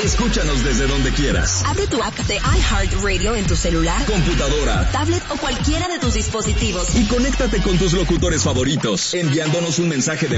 Escúchanos desde donde quieras. Abre tu app de iHeartRadio en tu celular, computadora, tablet o cualquiera de tus dispositivos y conéctate con tus locutores favoritos, enviándonos un mensaje de